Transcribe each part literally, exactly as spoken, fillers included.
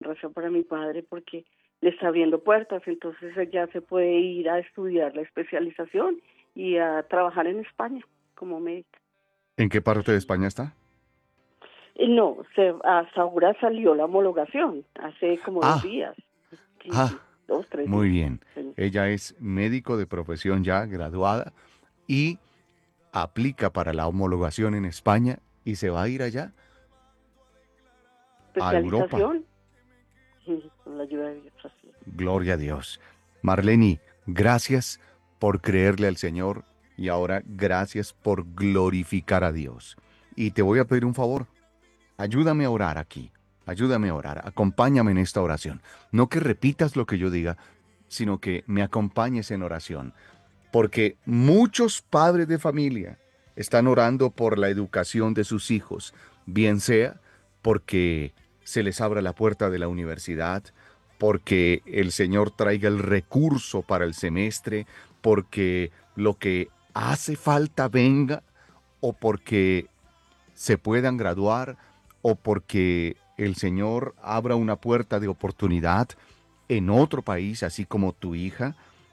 reza para mi padre porque le está abriendo puertas, entonces ya se puede ir a estudiar la especialización y a trabajar en España como médica. ¿En qué parte de España está? Eh, No, se, hasta ahora salió la homologación, hace como Ah, dos días, sí, ah, sí, dos, tres muy días. bien. Sí. Ella es médico de profesión ya graduada y aplica para la homologación en España y se va a ir allá a Europa. Especialización, sí, con la ayuda de Dios, así es. Gloria a Dios. Marleni, gracias por creerle al Señor y ahora gracias por glorificar a Dios. Y te voy a pedir un favor. Ayúdame a orar aquí. Ayúdame a orar. Acompáñame en esta oración. No que repitas lo que yo diga, sino que me acompañes en oración. Porque muchos padres de familia están orando por la educación de sus hijos, bien sea porque se les abra la puerta de la universidad, porque el Señor traiga el recurso para el semestre, porque lo que hace falta venga, o porque se puedan graduar, o porque el Señor abra una puerta de oportunidad en otro país, así como tu hija,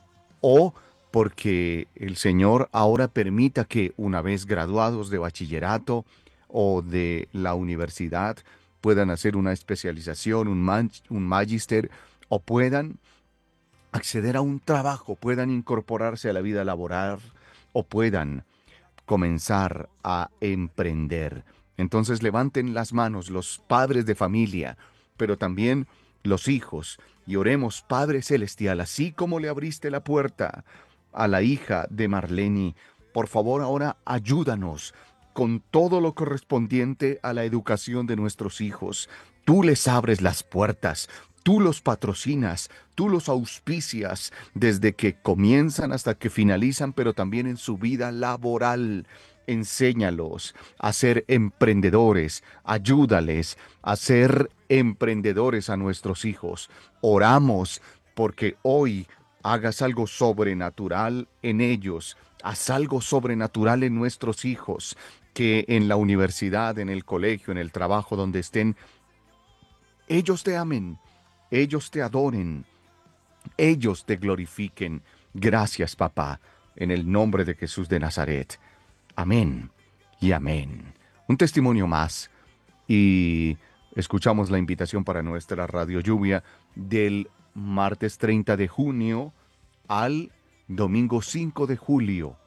o porque el Señor ahora permita que una vez graduados de bachillerato o de la universidad puedan hacer una especialización, un, man, un magíster, o puedan acceder a un trabajo, puedan incorporarse a la vida laboral o puedan comenzar a emprender. Entonces levanten las manos los padres de familia, pero también los hijos, y oremos, Padre Celestial, así como le abriste la puerta a la hija de Marleni, por favor ahora ayúdanos con todo lo correspondiente a la educación de nuestros hijos. Tú les abres las puertas, tú los patrocinas, tú los auspicias desde que comienzan hasta que finalizan, pero también en su vida laboral. Enséñalos a ser emprendedores, ayúdales a ser emprendedores a nuestros hijos. Oramos porque hoy hagas algo sobrenatural en ellos, haz algo sobrenatural en nuestros hijos, que en la universidad, en el colegio, en el trabajo donde estén, ellos te amen, ellos te adoren, ellos te glorifiquen. Gracias, papá, en el nombre de Jesús de Nazaret. Amén y amén. Un testimonio más y escuchamos la invitación para nuestra Radio Lluvia del martes treinta de junio al domingo cinco de julio.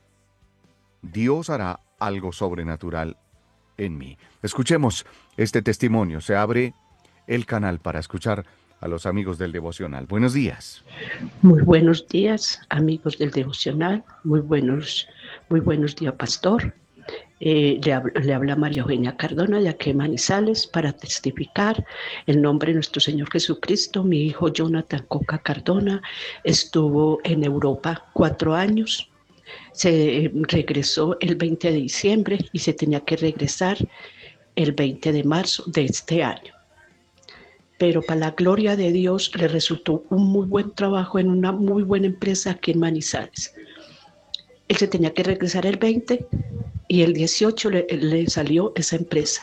Dios hará algo sobrenatural en mí. Escuchemos este testimonio. Se abre el canal para escuchar a los amigos del devocional. Buenos días. Muy buenos días, amigos del devocional. Muy buenos, muy buenos días, pastor. Eh, le, habla, le habla María Eugenia Cardona de aquí en Manizales para testificar el nombre de nuestro Señor Jesucristo. Mi hijo Jonathan Coca Cardona estuvo en Europa cuatro años. Se regresó el veinte de diciembre y se tenía que regresar el veinte de marzo de este año. Pero para la gloria de Dios le resultó un muy buen trabajo en una muy buena empresa aquí en Manizales. Él se tenía que regresar el veinte y el dieciocho le, le salió esa empresa.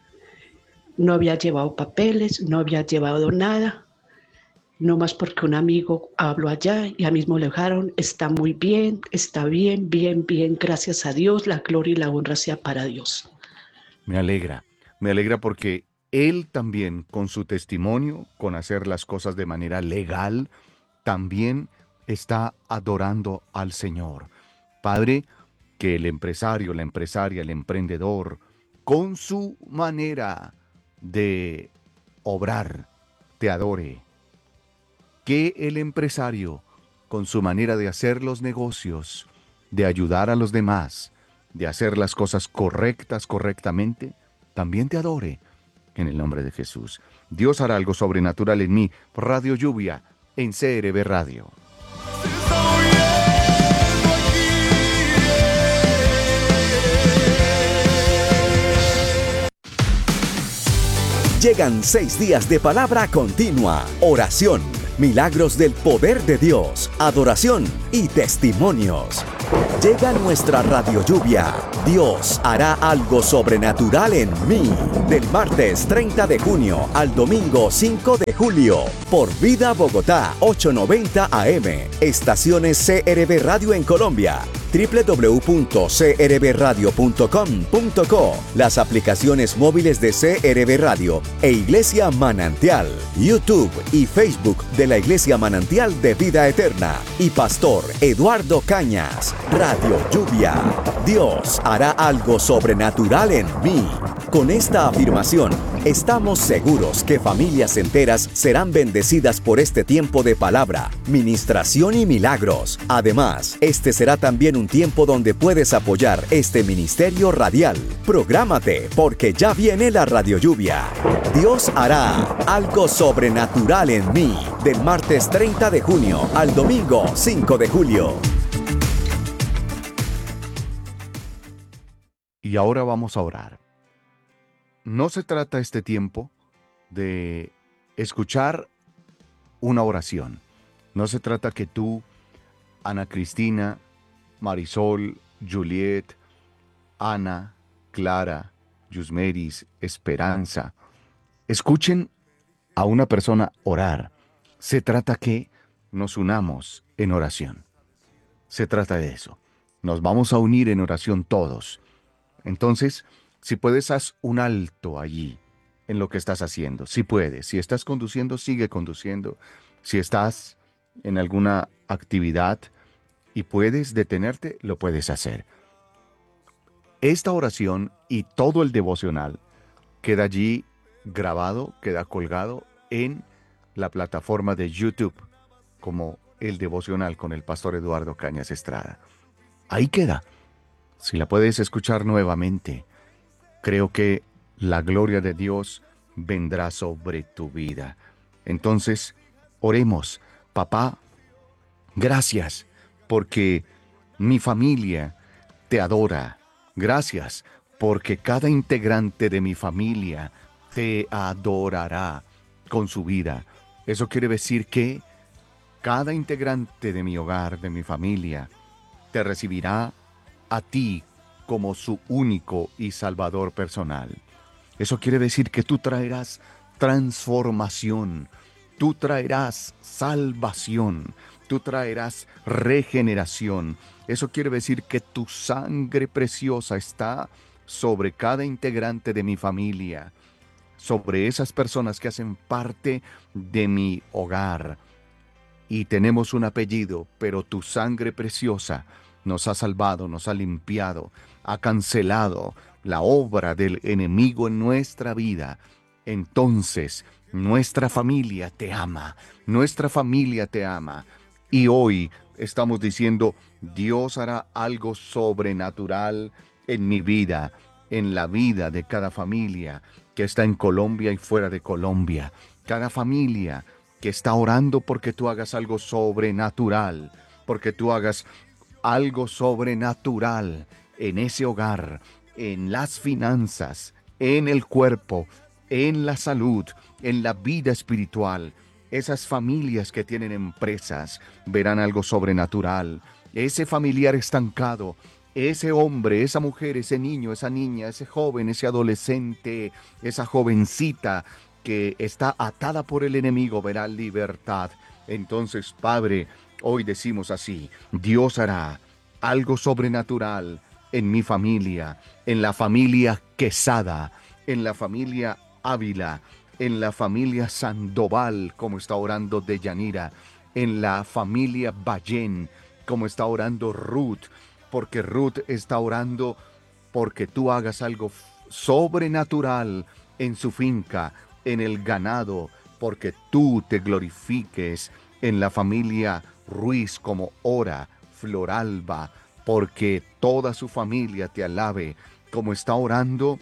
No había llevado papeles, no había llevado nada, no más porque un amigo habló allá y a mismo le dejaron, está muy bien, está bien, bien, bien, gracias a Dios, la gloria y la honra sea para Dios. Me alegra, me alegra porque él también, con su testimonio, con hacer las cosas de manera legal, también está adorando al Señor. Padre, que el empresario, la empresaria, el emprendedor, con su manera de obrar, te adore. Que el empresario, con su manera de hacer los negocios, de ayudar a los demás, de hacer las cosas correctas, correctamente, también te adore. En el nombre de Jesús. Dios hará algo sobrenatural en mí. Radio Lluvia, en C R B Radio. Llegan seis días de palabra continua, oración, milagros del poder de Dios, adoración y testimonios. Llega nuestra radio lluvia. Dios hará algo sobrenatural en mí. Del martes treinta de junio al domingo cinco de julio. Por Vida Bogotá, ochocientos noventa A M. Estaciones C R B Radio en Colombia. doble u doble u doble u punto c r b radio punto com punto co. Las aplicaciones móviles de C R B Radio e Iglesia Manantial. YouTube y Facebook de la Iglesia Manantial de Vida Eterna. Y Pastor Eduardo Cañas. Radio Lluvia. Dios hará algo sobrenatural en mí. Con esta afirmación, estamos seguros que familias enteras serán bendecidas por este tiempo de palabra, ministración y milagros. Además, este será también un tiempo donde puedes apoyar este ministerio radial. Prográmate, porque ya viene la Radio Lluvia. Dios hará algo sobrenatural en mí. Del martes treinta de junio al domingo cinco de julio. Y ahora vamos a orar. No se trata este tiempo de escuchar una oración. No se trata que tú, Ana Cristina, Marisol, Juliet, Ana, Clara, Yusmeris, Esperanza, escuchen a una persona orar. Se trata que nos unamos en oración. Se trata de eso. Nos vamos a unir en oración todos. Entonces, si puedes, haz un alto allí en lo que estás haciendo. Si puedes. Si estás conduciendo, sigue conduciendo. Si estás en alguna actividad y puedes detenerte, lo puedes hacer. Esta oración y todo el devocional queda allí grabado, queda colgado en la plataforma de YouTube como el devocional con el pastor Eduardo Cañas Estrada. Ahí queda. Si la puedes escuchar nuevamente, creo que la gloria de Dios vendrá sobre tu vida. Entonces, oremos. Papá, gracias porque mi familia te adora. Gracias porque cada integrante de mi familia te adorará con su vida. Eso quiere decir que cada integrante de mi hogar, de mi familia, te recibirá a ti como su único y salvador personal. Eso quiere decir que tú traerás transformación, tú traerás salvación, tú traerás regeneración. Eso quiere decir que tu sangre preciosa está sobre cada integrante de mi familia, sobre esas personas que hacen parte de mi hogar. Y tenemos un apellido, pero tu sangre preciosa nos ha salvado, nos ha limpiado, ha cancelado la obra del enemigo en nuestra vida. Entonces, nuestra familia te ama, nuestra familia te ama. Y hoy estamos diciendo, Dios hará algo sobrenatural en mi vida, en la vida de cada familia que está en Colombia y fuera de Colombia. Cada familia que está orando porque tú hagas algo sobrenatural, porque tú hagas algo sobrenatural en ese hogar, en las finanzas, en el cuerpo, en la salud, en la vida espiritual. Esas familias que tienen empresas verán algo sobrenatural. Ese familiar estancado, ese hombre, esa mujer, ese niño, esa niña, ese joven, ese adolescente, esa jovencita que está atada por el enemigo verá libertad. Entonces, Padre, hoy decimos así, Dios hará algo sobrenatural en mi familia, en la familia Quesada, en la familia Ávila, en la familia Sandoval, como está orando Deyanira, en la familia Ballén, como está orando Ruth, porque Ruth está orando porque tú hagas algo sobrenatural en su finca, en el ganado, porque tú te glorifiques en la familia Ruiz como ora Floralba, porque toda su familia te alabe, como está orando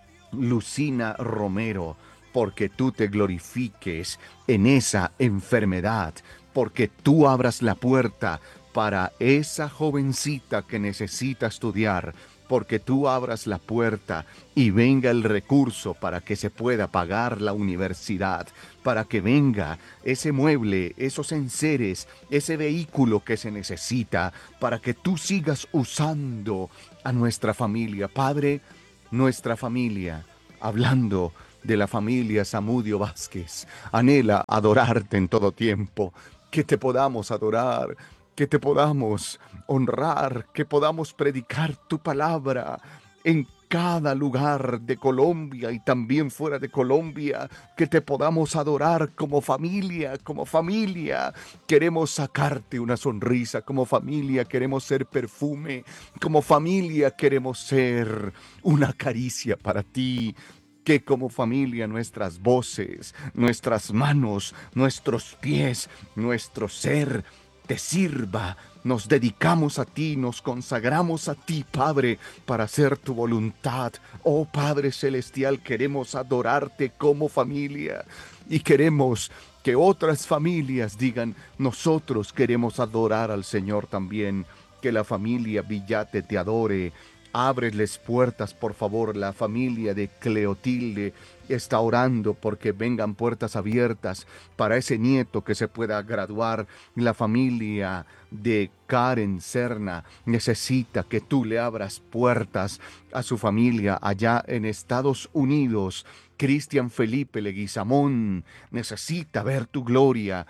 Lucina Romero, porque tú te glorifiques en esa enfermedad, porque tú abras la puerta para esa jovencita que necesita estudiar, porque tú abras la puerta y venga el recurso para que se pueda pagar la universidad, para que venga ese mueble, esos enseres, ese vehículo que se necesita, para que tú sigas usando a nuestra familia. Padre, nuestra familia, hablando de la familia Zamudio Vázquez, anhela adorarte en todo tiempo, que te podamos adorar, que te podamos honrar, que podamos predicar tu palabra en cada lugar de Colombia y también fuera de Colombia, que te podamos adorar como familia, como familia. Queremos sacarte una sonrisa, como familia queremos ser perfume, como familia queremos ser una caricia para ti. Que como familia nuestras voces, nuestras manos, nuestros pies, nuestro ser te sirva. Nos dedicamos a ti, nos consagramos a ti, Padre, para hacer tu voluntad. Oh Padre Celestial, queremos adorarte como familia y queremos que otras familias digan, nosotros queremos adorar al Señor también. Que la familia Villate te adore. Ábreles puertas, por favor. La familia de Cleotilde está orando porque vengan puertas abiertas para ese nieto que se pueda graduar. La familia de Karen Serna necesita que tú le abras puertas a su familia allá en Estados Unidos. Cristian Felipe Leguizamón necesita ver tu gloria.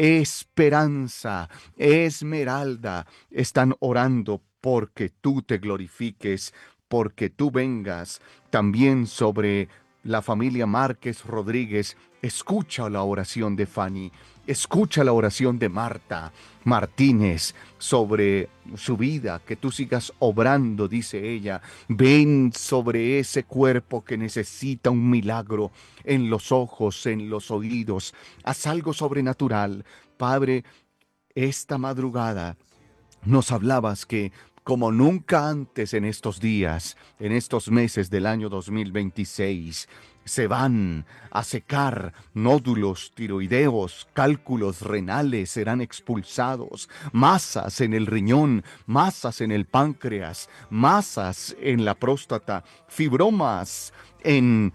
Esperanza, Esmeralda están orando porque tú te glorifiques, porque tú vengas. También sobre la familia Márquez Rodríguez, escucha la oración de Fanny, escucha la oración de Marta Martínez sobre su vida, que tú sigas obrando, dice ella. Ven sobre ese cuerpo que necesita un milagro en los ojos, en los oídos. Haz algo sobrenatural. Padre, esta madrugada nos hablabas que como nunca antes en estos días, en estos meses del año dos mil veintiséis, se van a secar nódulos tiroideos, cálculos renales serán expulsados, masas en el riñón, masas en el páncreas, masas en la próstata, fibromas en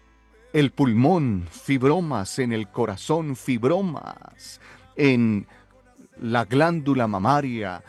el pulmón, fibromas en el corazón, fibromas en la glándula mamaria,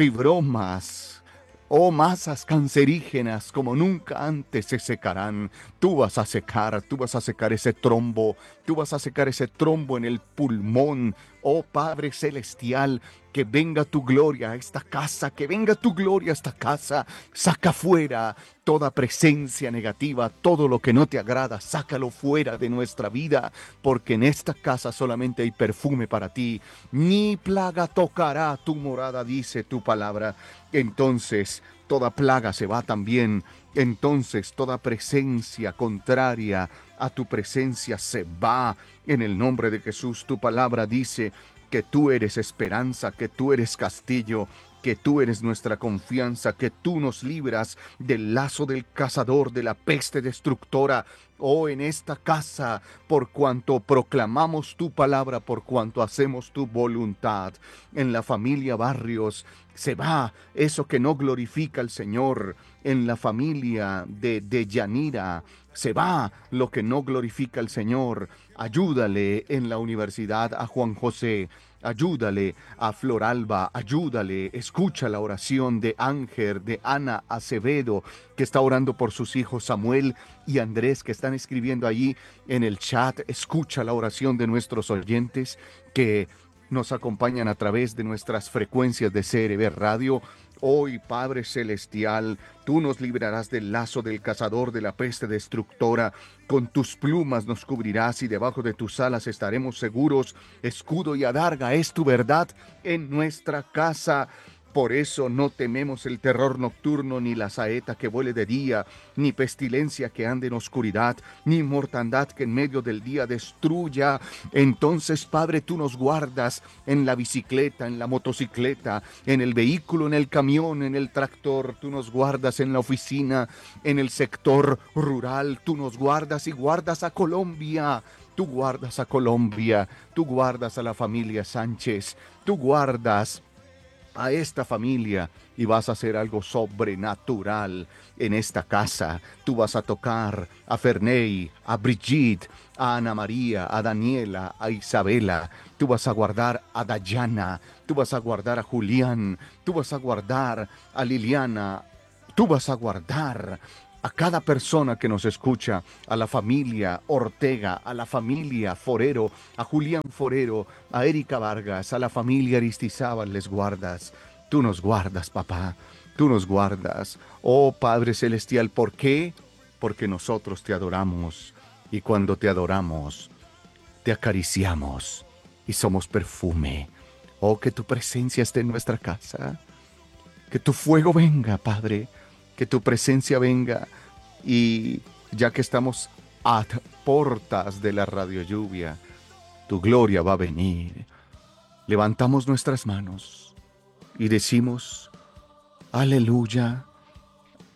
fibromas o masas cancerígenas como nunca antes se secarán. Tú vas a secar, tú vas a secar ese trombo, tú vas a secar ese trombo en el pulmón. Oh Padre Celestial, que venga tu gloria a esta casa, que venga tu gloria a esta casa. Saca fuera toda presencia negativa, todo lo que no te agrada, sácalo fuera de nuestra vida, porque en esta casa solamente hay perfume para ti. Ni plaga tocará tu morada, dice tu palabra. Entonces toda plaga se va también. Entonces toda presencia contraria a tu presencia se va en el nombre de Jesús. Tu palabra dice que tú eres esperanza, que tú eres castillo, que tú eres nuestra confianza, que tú nos libras del lazo del cazador, de la peste destructora. Oh, en esta casa, por cuanto proclamamos tu palabra, por cuanto hacemos tu voluntad. En la familia Barrios se va eso que no glorifica al Señor. En la familia de, de Yanira se va lo que no glorifica al Señor. Ayúdale en la universidad a Juan José. Ayúdale a Floralba, ayúdale, escucha la oración de Ángel, de Ana Acevedo, que está orando por sus hijos Samuel y Andrés, que están escribiendo allí en el chat. Escucha la oración de nuestros oyentes que nos acompañan a través de nuestras frecuencias de C R B Radio. Hoy, Padre Celestial, tú nos librarás del lazo del cazador, de la peste destructora. Con tus plumas nos cubrirás y debajo de tus alas estaremos seguros. Escudo y adarga es tu verdad en nuestra casa. Por eso no tememos el terror nocturno, ni la saeta que vuele de día, ni pestilencia que ande en oscuridad, ni mortandad que en medio del día destruya. Entonces, Padre, tú nos guardas en la bicicleta, en la motocicleta, en el vehículo, en el camión, en el tractor. Tú nos guardas en la oficina, en el sector rural. Tú nos guardas y guardas a Colombia. Tú guardas a Colombia. Tú guardas a la familia Sánchez. Tú guardas a esta familia y vas a hacer algo sobrenatural en esta casa. Tú vas a tocar a Ferney, a Brigitte, a Ana María, a Daniela, a Isabela. Tú vas a guardar a Dayana, tú vas a guardar a Julián, tú vas a guardar a Liliana, tú vas a guardar a cada persona que nos escucha, a la familia Ortega, a la familia Forero, a Julián Forero, a Erika Vargas, a la familia Aristizábal, les guardas. Tú nos guardas, papá, tú nos guardas. Oh Padre Celestial, ¿por qué? Porque nosotros te adoramos, y cuando te adoramos, te acariciamos y somos perfume. Oh, que tu presencia esté en nuestra casa, que tu fuego venga, Padre, que tu presencia venga. Y ya que estamos a portas de la radio lluvia, tu gloria va a venir. Levantamos nuestras manos y decimos, aleluya,